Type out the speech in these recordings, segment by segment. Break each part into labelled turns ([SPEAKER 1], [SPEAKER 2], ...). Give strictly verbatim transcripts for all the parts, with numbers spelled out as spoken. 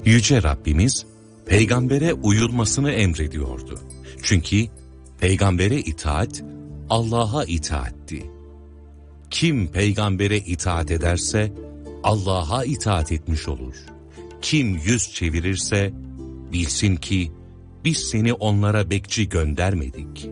[SPEAKER 1] Yüce Rabbimiz peygambere uyulmasını emrediyordu. Çünkü peygambere itaat Allah'a itaatti. Kim peygambere itaat ederse Allah'a itaat etmiş olur. Kim yüz çevirirse bilsin ki biz seni onlara bekçi göndermedik.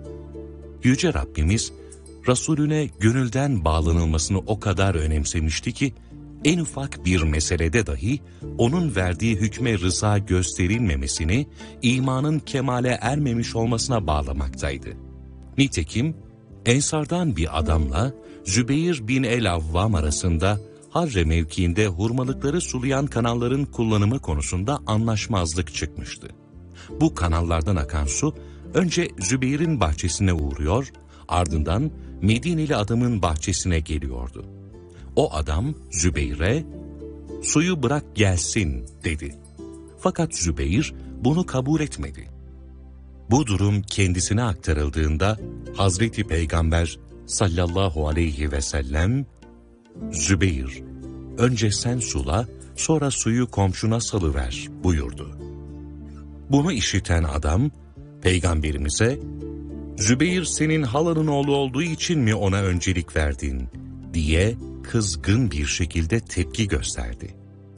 [SPEAKER 1] Yüce Rabbimiz Resulüne gönülden bağlanılmasını o kadar önemsemişti ki en ufak bir meselede dahi onun verdiği hükme rıza gösterilmemesini imanın kemale ermemiş olmasına bağlamaktaydı. Nitekim Ensardan bir adamla Zübeyir bin el-Avvam arasında Harre mevkiinde hurmalıkları sulayan kanalların kullanımı konusunda anlaşmazlık çıkmıştı. Bu kanallardan akan su önce Zübeyir'in bahçesine uğruyor, ardından Medineli adamın bahçesine geliyordu. O adam Zübeyir'e "Suyu bırak gelsin" dedi. Fakat Zübeyir bunu kabul etmedi. Bu durum kendisine aktarıldığında Hazreti Peygamber sallallahu aleyhi ve sellem "Zübeyir, önce sen sula, sonra suyu komşuna salıver" buyurdu. Bunu işiten adam Peygamberimize "Zübeyir senin halanın oğlu olduğu için mi ona öncelik verdin?" diye kızgın bir şekilde tepki gösterdi.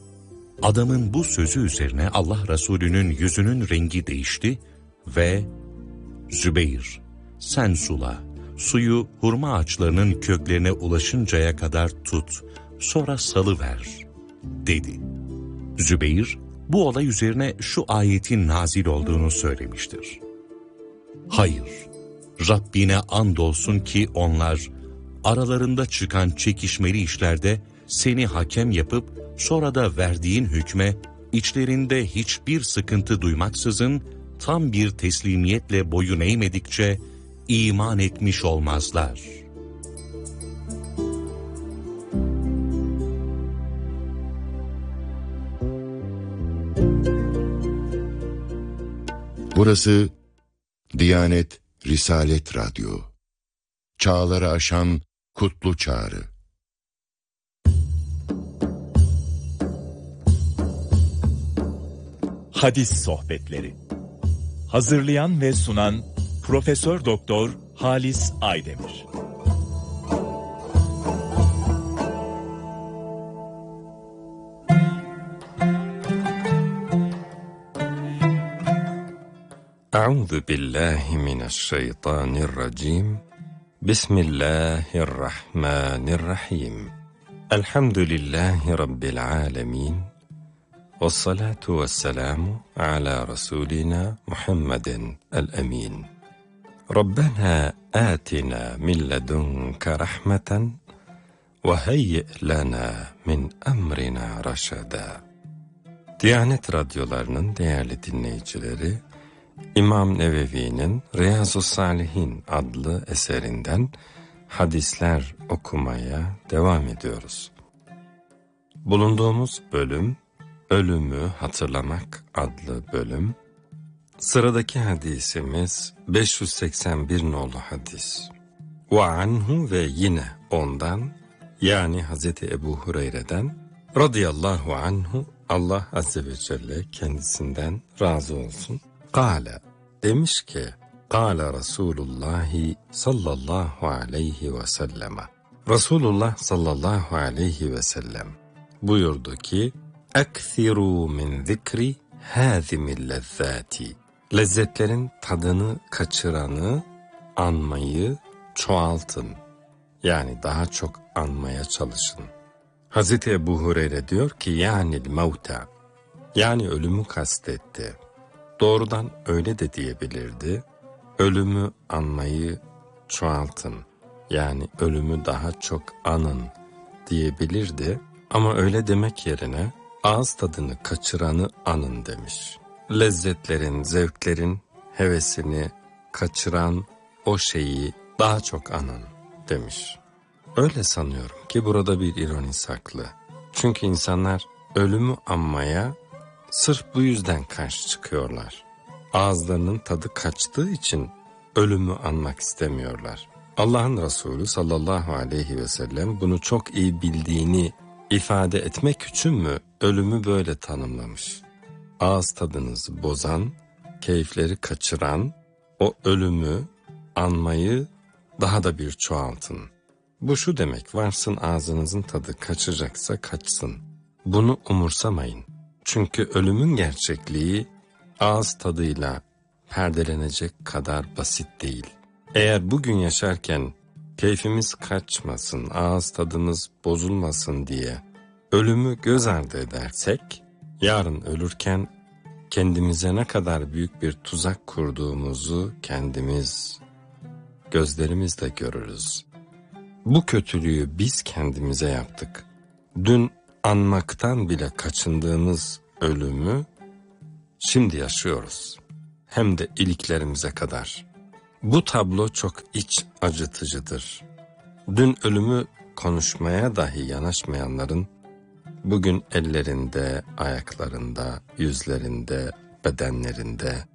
[SPEAKER 1] Adamın bu sözü üzerine Allah Resulü'nün yüzünün rengi değişti ve "Zübeyir, sen sula, suyu hurma ağaçlarının köklerine ulaşıncaya kadar tut, sonra salıver" dedi. Zübeyir, bu olay üzerine şu ayetin nazil olduğunu söylemiştir. "Hayır, Rabbine andolsun ki onlar aralarında çıkan çekişmeli işlerde seni hakem yapıp sonra da verdiğin hükme içlerinde hiçbir sıkıntı duymaksızın tam bir teslimiyetle boyun eğmedikçe iman etmiş olmazlar."
[SPEAKER 2] Burası Diyanet Risalet Radyo. Çağları aşan kutlu çağrı.
[SPEAKER 3] Hadis sohbetleri. Hazırlayan ve sunan Profesör Doktor Halis Aydemir.
[SPEAKER 4] Euzu billahi mineşşeytanirracim. Bismillahirrahmanirrahim. Elhamdülillahi rabbil alamin. Vessalatu vesselamu ala rasulina Muhammedin el-emin. Rabbena atina min ledunke rahmeten ve heyyi lana min emrina raşada. Diyanet radyolarının değerli dinleyicileri, İmam Nevevi'nin Riyazu's-Salihin adlı eserinden hadisler okumaya devam ediyoruz. Bulunduğumuz bölüm, Ölümü Hatırlamak adlı bölüm. Sıradaki hadisimiz beş yüz seksen bir nolu hadis. Ve anhu ve yine ondan, yani Hazreti Ebu Hureyre'den radıyallahu anhu, Allah azze ve celle kendisinden razı olsun. Kâle, demiş ki, Kâle Resulullahi sallallahu aleyhi ve sellem. Resulullah sallallahu aleyhi ve sellem buyurdu ki, Ekthirû min zikri hâzimil lezzâti. Lezzetlerin tadını kaçıranı, anmayı çoğaltın. Yani daha çok anmaya çalışın. Hazreti Ebu Hureyre diyor ki, yani mevta, yani ölümü kastetti. Doğrudan öyle de diyebilirdi. Ölümü anmayı çoğaltın. Yani ölümü daha çok anın diyebilirdi. Ama öyle demek yerine ağız tadını kaçıranı anın demiş. Lezzetlerin, zevklerin hevesini kaçıran o şeyi daha çok anın demiş. Öyle sanıyorum ki burada bir ironi saklı. Çünkü insanlar ölümü anmaya sırf bu yüzden karşı çıkıyorlar. Ağızlarının tadı kaçtığı için ölümü anmak istemiyorlar. Allah'ın Resulü sallallahu aleyhi ve sellem bunu çok iyi bildiğini ifade etmek için mi ölümü böyle tanımlamış? Ağız tadınızı bozan, keyifleri kaçıran o ölümü, anmayı daha da bir çoğaltın. Bu şu demek, varsın ağzınızın tadı kaçacaksa kaçsın. Bunu umursamayın. Çünkü ölümün gerçekliği ağız tadıyla perdelenecek kadar basit değil. Eğer bugün yaşarken keyfimiz kaçmasın, ağız tadımız bozulmasın diye ölümü göz ardı edersek, yarın ölürken kendimize ne kadar büyük bir tuzak kurduğumuzu kendimiz gözlerimizle görürüz. Bu kötülüğü biz kendimize yaptık. Dün anmaktan bile kaçındığımız ölümü şimdi yaşıyoruz. Hem de iliklerimize kadar. Bu tablo çok iç acıtıcıdır. Dün ölümü konuşmaya dahi yanaşmayanların bugün ellerinde, ayaklarında, yüzlerinde, bedenlerinde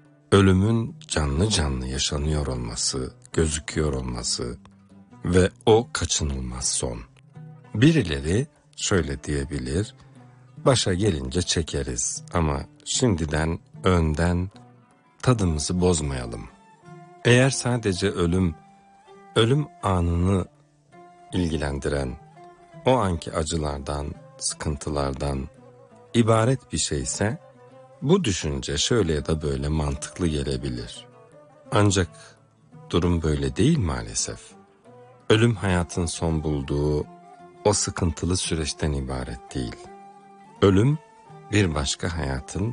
[SPEAKER 4] ölümün canlı canlı yaşanıyor olması, gözüküyor olması ve o kaçınılmaz son. Birileri şöyle diyebilir, başa gelince çekeriz ama şimdiden, önden tadımızı bozmayalım. Eğer sadece ölüm, ölüm anını ilgilendiren, o anki acılardan, sıkıntılardan ibaret bir şeyse, bu düşünce şöyle ya da böyle mantıklı gelebilir. Ancak durum böyle değil maalesef. Ölüm hayatın son bulduğu o sıkıntılı süreçten ibaret değil. Ölüm bir başka hayatın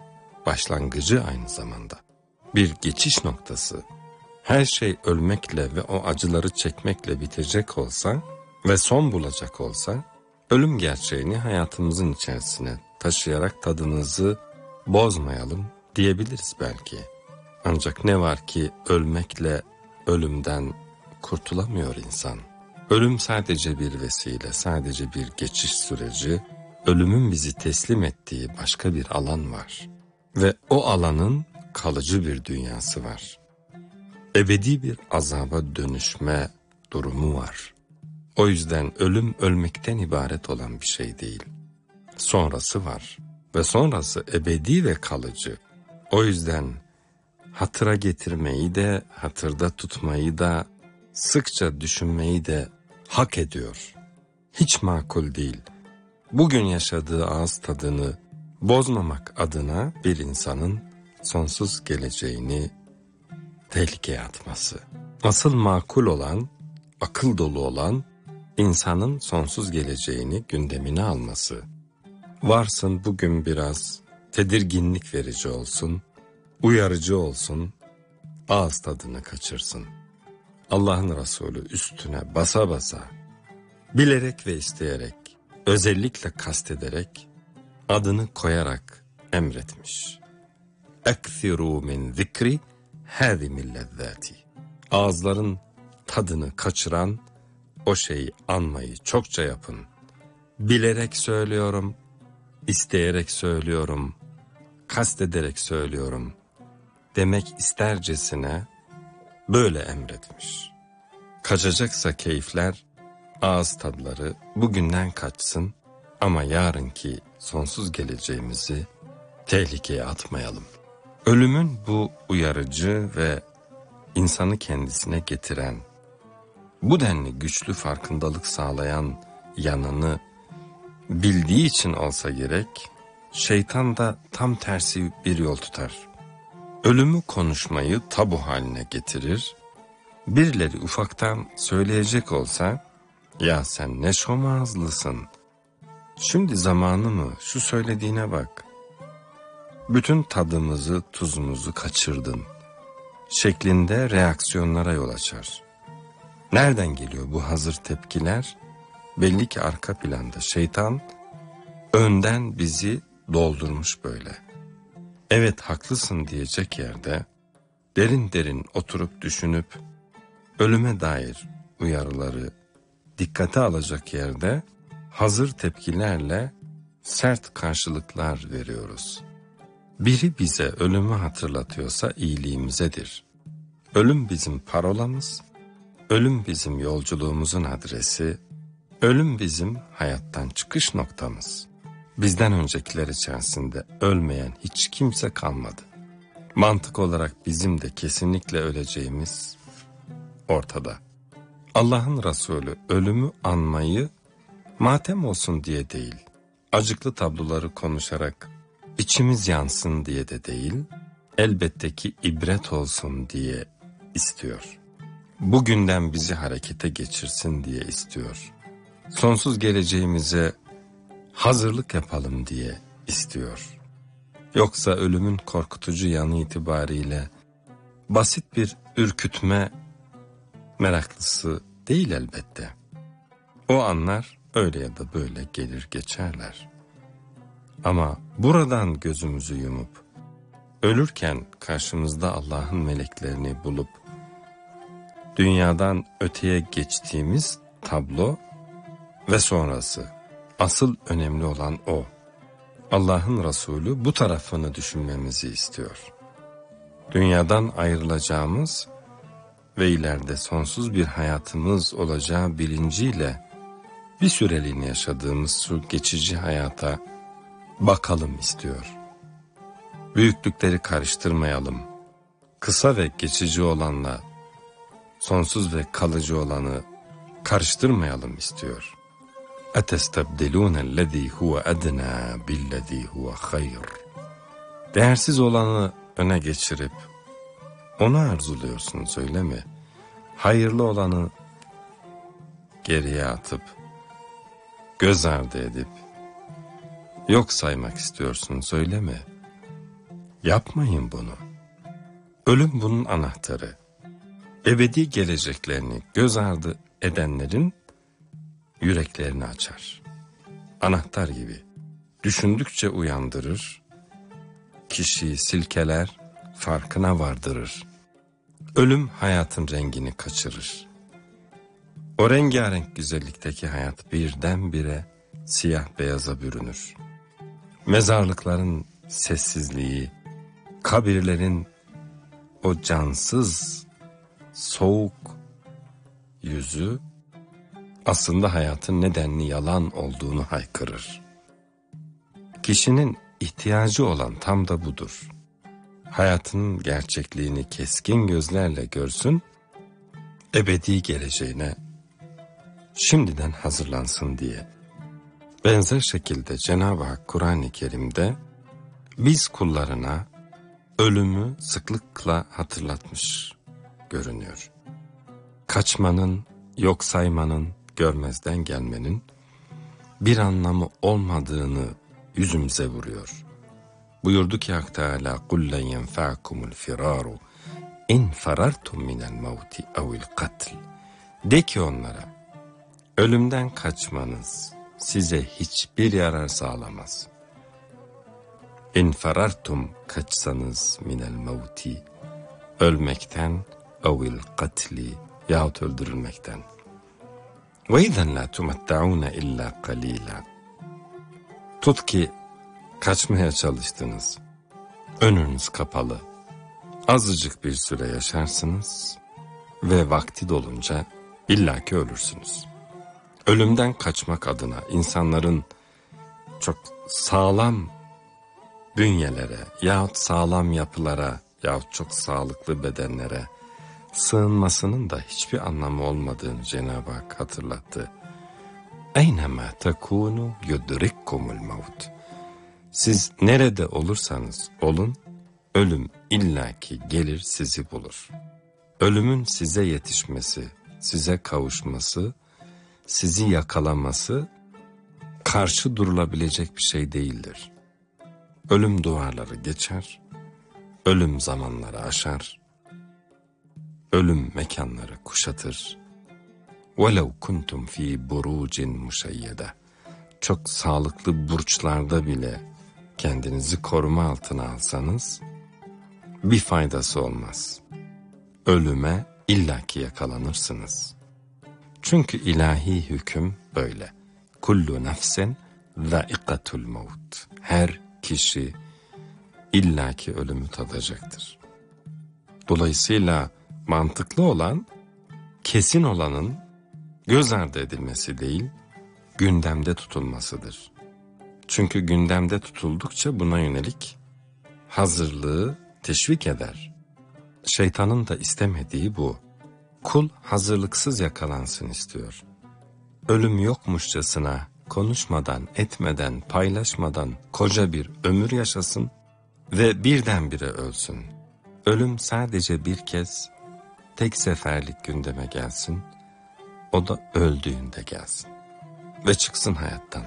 [SPEAKER 4] başlangıcı aynı zamanda. Bir geçiş noktası. Her şey ölmekle ve o acıları çekmekle bitecek olsa ve son bulacak olsa, ölüm gerçeğini hayatımızın içerisine taşıyarak tadımızı bozmayalım diyebiliriz belki. Ancak ne var ki ölmekle ölümden kurtulamıyor insan. Ölüm sadece bir vesile, sadece bir geçiş süreci. Ölümün bizi teslim ettiği başka bir alan var. Ve o alanın kalıcı bir dünyası var. Ebedi bir azaba dönüşme durumu var. O yüzden ölüm ölmekten ibaret olan bir şey değil. Sonrası var ve sonrası ebedi ve kalıcı. O yüzden hatıra getirmeyi de, hatırda tutmayı da, sıkça düşünmeyi de hak ediyor. Hiç makul değil. Bugün yaşadığı ağız tadını bozmamak adına bir insanın sonsuz geleceğini tehlikeye atması. Asıl makul olan, akıl dolu olan, insanın sonsuz geleceğini gündemine alması. Varsın bugün biraz tedirginlik verici olsun, uyarıcı olsun, ağız tadını kaçırsın. Allah'ın Resulü üstüne basa basa, bilerek ve isteyerek, özellikle kastederek, adını koyarak emretmiş. اَكْثِرُوا مِنْ ذِكْرِ هَذِمِ اللَّذَّاتِ. Ağızların tadını kaçıran o şeyi anmayı çokça yapın. Bilerek söylüyorum, isteyerek söylüyorum, kastederek söylüyorum demek istercesine böyle emretmiş. Kaçacaksa keyifler, ağız tadları bugünden kaçsın ama yarınki sonsuz geleceğimizi tehlikeye atmayalım. Ölümün bu uyarıcı ve insanı kendisine getiren, bu denli güçlü farkındalık sağlayan yanını bildiği için olsa gerek, şeytan da tam tersi bir yol tutar. Ölümü konuşmayı tabu haline getirir, birileri ufaktan söyleyecek olsa, ya sen ne şomağızlısın, şimdi zamanı mı, şu söylediğine bak, bütün tadımızı, tuzumuzu kaçırdın şeklinde reaksiyonlara yol açar. Nereden geliyor bu hazır tepkiler? Belli ki arka planda şeytan önden bizi doldurmuş böyle. Evet haklısın diyecek yerde derin derin oturup düşünüp ölüme dair uyarıları dikkate alacak yerde hazır tepkilerle sert karşılıklar veriyoruz. Biri bize ölümü hatırlatıyorsa iyiliğimizedir. Ölüm bizim parolamız, ölüm bizim yolculuğumuzun adresi, Ölüm bizim hayattan çıkış noktamız. Bizden öncekiler içerisinde ölmeyen hiç kimse kalmadı. Mantık olarak bizim de kesinlikle öleceğimiz ortada. Allah'ın Resulü ölümü anmayı matem olsun diye değil, acıklı tabloları konuşarak içimiz yansın diye de değil, elbette ki ibret olsun diye istiyor. Bugünden bizi harekete geçirsin diye istiyor. Sonsuz geleceğimize hazırlık yapalım diye istiyor. Yoksa ölümün korkutucu yanı itibariyle basit bir ürkütme meraklısı değil elbette. O anlar öyle ya da böyle gelir geçerler. Ama buradan gözümüzü yumup, ölürken karşımızda Allah'ın meleklerini bulup, dünyadan öteye geçtiğimiz tablo ve sonrası, asıl önemli olan o. Allah'ın Resulü bu tarafını düşünmemizi istiyor. Dünyadan ayrılacağımız ve ileride sonsuz bir hayatımız olacağı bilinciyle bir süreliğine yaşadığımız şu geçici hayata bakalım istiyor. Büyüklükleri karıştırmayalım. Kısa ve geçici olanla sonsuz ve kalıcı olanı karıştırmayalım istiyor. اَتَسْتَبْدِلُونَ الَّذ۪ي هُوَ اَدْنَى بِالَّذ۪ي هُوَ خَيْرٌ. Değersiz olanı öne geçirip onu arzuluyorsunuz öyle mi? Hayırlı olanı geriye atıp, göz ardı edip, yok saymak istiyorsunuz öyle mi? Yapmayın bunu. Ölüm bunun anahtarı. Ebedi geleceklerini göz ardı edenlerin yüreklerini açar. Anahtar gibi. Düşündükçe uyandırır, kişiyi silkeler, farkına vardırır. Ölüm hayatın rengini kaçırır. O rengarenk güzellikteki hayat birdenbire siyah beyaza bürünür. Mezarlıkların sessizliği, kabirlerin o cansız, soğuk yüzü aslında hayatın nedenli yalan olduğunu haykırır. Kişinin ihtiyacı olan tam da budur. Hayatının gerçekliğini keskin gözlerle görsün, ebedi geleceğine şimdiden hazırlansın diye. Benzer şekilde Cenab-ı Hak Kur'an-ı Kerim'de biz kullarına ölümü sıklıkla hatırlatmış görünüyor. Kaçmanın, yok saymanın, görmezden gelmenin bir anlamı olmadığını yüzümüze vuruyor. Buyurdu ki Hak Teâlâ قُلْ لَنْ يَنْفَعَكُمُ الْفِرَارُ اِنْ فَرَرْتُمْ مِنَ الْمَوْتِ اَوِ الْقَتْلِ. De ki onlara, ölümden kaçmanız size hiçbir yarar sağlamaz. اِنْ فَرَرْتُمْ kaçsanız minel mevti, ölmekten, اَوِ الْقَتْلِ yahut öldürülmekten. وَاِذَنْ لَا تُمَتَّعُونَ اِلَّا قَلِيلًا. Tut ki kaçmaya çalıştınız, önünüz kapalı, azıcık bir süre yaşarsınız ve vakti dolunca illaki ölürsünüz. Ölümden kaçmak adına insanların çok sağlam bünyelere yahut sağlam yapılara yahut çok sağlıklı bedenlere sığınmasının da hiçbir anlamı olmadığını Cenab-ı Hak hatırlattı. اَيْنَمَا تَكُونُ يُدْرِكْكُمُ الْمَوْتِ. Siz nerede olursanız olun, ölüm illaki gelir sizi bulur. Ölümün size yetişmesi, size kavuşması, sizi yakalaması karşı durulabilecek bir şey değildir. Ölüm duvarları geçer, ölüm zamanları aşar, ölüm mekanları kuşatır. وَلَوْ كُنْتُمْ ف۪ي بُرُوجٍ مُشَيَّدَةٍ. Çok sağlıklı burçlarda bile kendinizi koruma altına alsanız bir faydası olmaz. Ölüme illaki yakalanırsınız. Çünkü ilahi hüküm böyle. Kullu nefsin zâikatul mevt. Her kişi illaki ölümü tadacaktır. Dolayısıyla mantıklı olan, kesin olanın göz ardı edilmesi değil, gündemde tutulmasıdır. Çünkü gündemde tutuldukça buna yönelik hazırlığı teşvik eder. Şeytanın da istemediği bu. Kul hazırlıksız yakalansın istiyor. Ölüm yokmuşçasına konuşmadan, etmeden, paylaşmadan koca bir ömür yaşasın ve birdenbire ölsün. Ölüm sadece bir kez, tek seferlik gündeme gelsin, o da öldüğünde gelsin ve çıksın hayattan.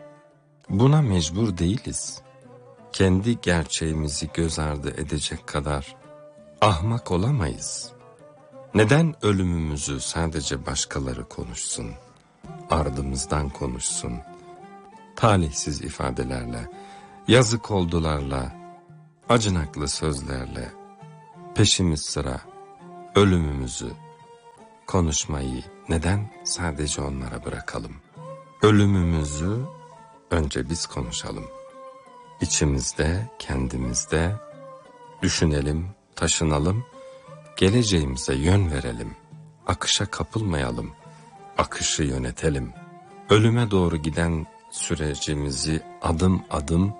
[SPEAKER 4] Buna mecbur değiliz. Kendi gerçeğimizi göz ardı edecek kadar ahmak olamayız. Neden ölümümüzü sadece başkaları konuşsun, ardımızdan konuşsun, talihsiz ifadelerle, yazık oldularla, acınaklı sözlerle, peşimiz sıra ölümümüzü konuşmayı neden sadece onlara bırakalım? Ölümümüzü önce biz konuşalım. İçimizde, kendimizde düşünelim, taşınalım, geleceğimize yön verelim, akışa kapılmayalım, akışı yönetelim. Ölüme doğru giden sürecimizi adım adım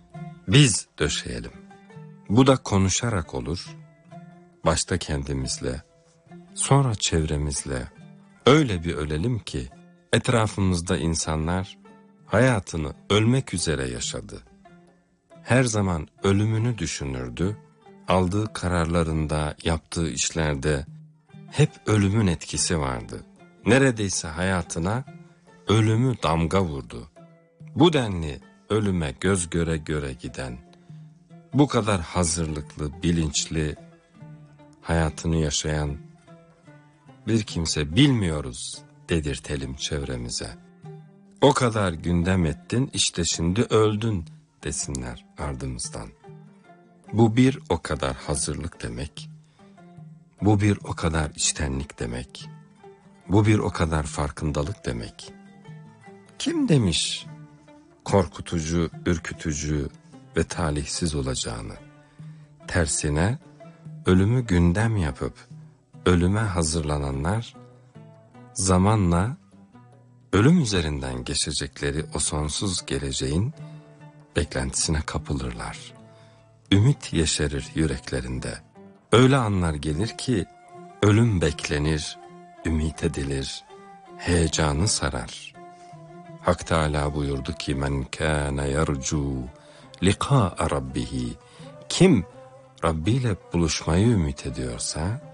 [SPEAKER 4] biz döşeyelim. Bu da konuşarak olur, başta kendimizle, sonra çevremizle. Öyle bir ölelim ki etrafımızda insanlar hayatını ölmek üzere yaşadı. Her zaman ölümünü düşünürdü, aldığı kararlarında, yaptığı işlerde hep ölümün etkisi vardı. Neredeyse hayatına ölümü damga vurdu. Bu denli ölüme göz göre göre giden, bu kadar hazırlıklı, bilinçli hayatını yaşayan bir kimse bilmiyoruz dedirtelim çevremize. O kadar gündem ettin, işte şimdi öldün desinler ardımızdan. Bu bir o kadar hazırlık demek, bu bir o kadar içtenlik demek, bu bir o kadar farkındalık demek. Kim demiş korkutucu, ürkütücü ve talihsiz olacağını? Tersine ölümü gündem yapıp ölüme hazırlananlar zamanla ölüm üzerinden geçecekleri o sonsuz geleceğin beklentisine kapılırlar. Ümit yeşerir yüreklerinde. Öyle anlar gelir ki ölüm beklenir, ümit edilir, heyecanı sarar. Hak Teâlâ buyurdu ki men kâne yercu liqâ'a rabbihi, kim Rabbi ile buluşmayı ümit ediyorsa,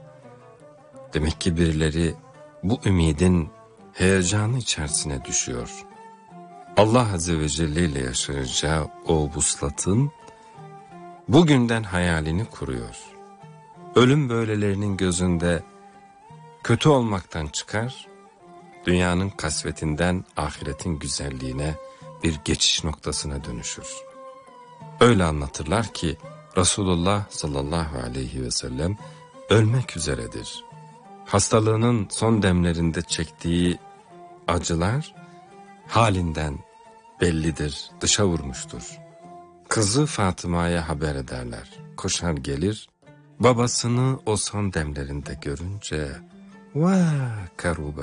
[SPEAKER 4] demek ki birileri bu ümidin heyecanı içerisine düşüyor. Allah Azze ve Celle ile yaşayacağı o vuslatın bugünden hayalini kuruyor. Ölüm böylelerinin gözünde kötü olmaktan çıkar, dünyanın kasvetinden ahiretin güzelliğine bir geçiş noktasına dönüşür. Öyle anlatırlar ki Resulullah sallallahu aleyhi ve sellem ölmek üzeredir. Hastalığının son demlerinde çektiği acılar halinden bellidir, dışa vurmuştur. Kızı Fatıma'ya haber ederler. Koşar gelir, babasını o son demlerinde görünce vah karube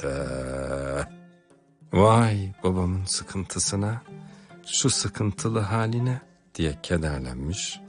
[SPEAKER 4] ebete, vay babamın sıkıntısına, şu sıkıntılı haline diye kederlenmiş.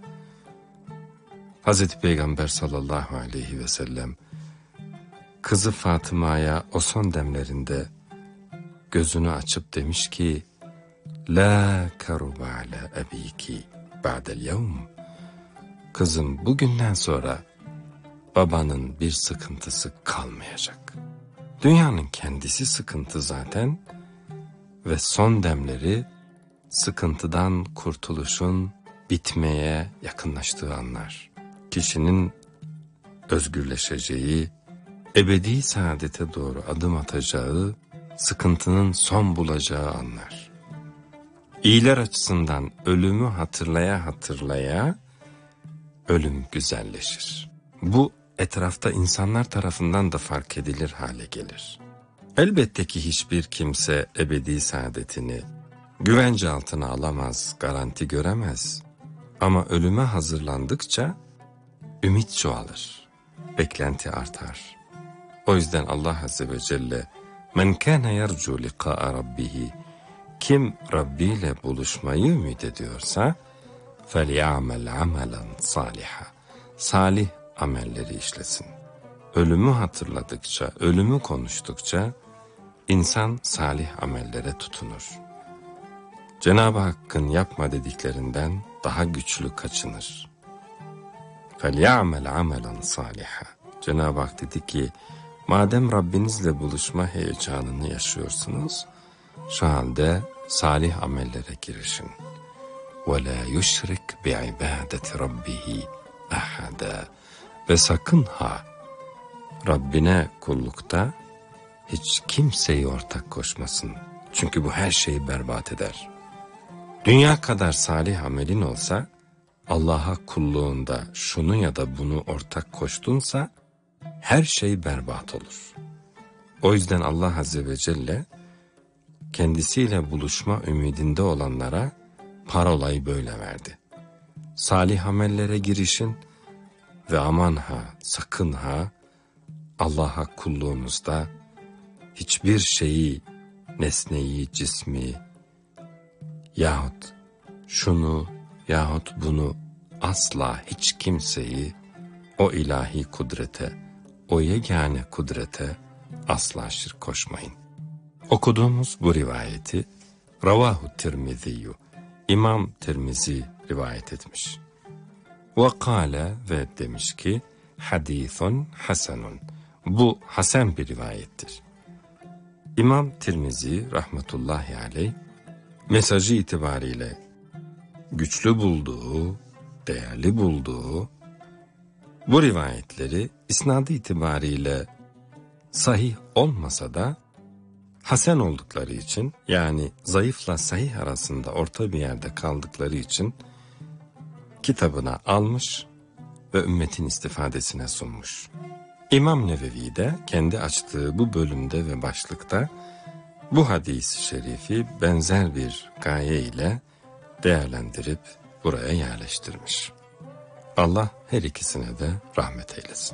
[SPEAKER 4] Hazreti Peygamber sallallahu aleyhi ve sellem kızı Fatıma'ya o son demlerinde gözünü açıp demiş ki la karuba ala ebiki ba'del yevm, kızım bugünden sonra babanın bir sıkıntısı kalmayacak. Dünyanın kendisi sıkıntı zaten ve son demleri sıkıntıdan kurtuluşun bitmeye yakınlaştığı anlar. Kişinin özgürleşeceği, ebedi saadete doğru adım atacağı, sıkıntının son bulacağı anlar. İyiler açısından ölümü hatırlaya hatırlaya ölüm güzelleşir. Bu etrafta insanlar tarafından da fark edilir hale gelir. Elbette ki hiçbir kimse ebedi saadetini güvence altına alamaz, garanti göremez. Ama ölüme hazırlandıkça ümit çoğalır, beklenti artar. O yüzden Allah Azze ve Celle Men kana yercu liqa'a rabbih. Kim Rabbi ile buluşmayı ümit ediyorsa فَلْيَعْمَلْ عَمَلًا صَالِحًا. Salih amelleri işlesin. Ölümü hatırladıkça, ölümü konuştukça insan salih amellere tutunur. Cenab-ı Hakk'ın yapma dediklerinden daha güçlü kaçınır. فَلْيَعْمَلْ عَمَلًا صَالِحًا. Cenab-ı Hak dedi ki, madem Rabbinizle buluşma heyecanını yaşıyorsunuz, şu halde salih amellere girişin. وَلَا يُشْرِكْ بِعِبَادَةِ رَبِّهِ أَحَدًا. Ve sakın ha, Rabbine kullukta hiç kimseyi ortak koşmasın. Çünkü bu her şeyi berbat eder. Dünya kadar salih amelin olsa, Allah'a kulluğunda şunu ya da bunu ortak koştunsa, her şey berbat olur. O yüzden Allah Azze ve Celle, kendisiyle buluşma ümidinde olanlara parolayı böyle verdi. Salih amellere girişin ve aman ha, sakın ha, Allah'a kulluğunuzda hiçbir şeyi, nesneyi, cismi yahut şunu yahut bunu asla hiç kimseyi o ilahi kudrete, o yegane kudrete asla şirk koşmayın. Okuduğumuz bu rivayeti Ravahu Tirmizi'yu, İmam Tirmizi rivayet etmiş. Ve kâle ve demiş ki, hadîthun hasenun. Bu hasen bir rivayettir. İmam Tirmizi rahmetullahi aleyh, mesajı itibariyle güçlü bulduğu, değerli bulduğu bu rivayetleri isnadı itibariyle sahih olmasa da hasen oldukları için, yani zayıfla sahih arasında orta bir yerde kaldıkları için kitabına almış ve ümmetin istifadesine sunmuş. İmam Nevevi de kendi açtığı bu bölümde ve başlıkta bu hadis-i şerifi benzer bir gaye ile değerlendirip buraya yerleştirmiş. Allah her ikisine de rahmet eylesin.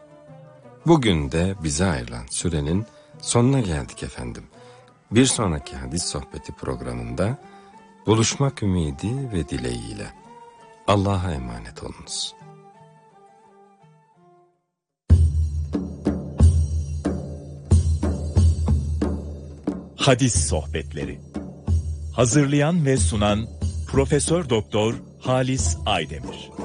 [SPEAKER 4] Bugün de bize ayrılan sürenin sonuna geldik efendim. Bir sonraki hadis sohbeti programında buluşmak ümidi ve dileğiyle Allah'a emanet olunuz.
[SPEAKER 3] Hadis sohbetleri. Hazırlayan ve sunan Profesör Doktor Halis Aydemir.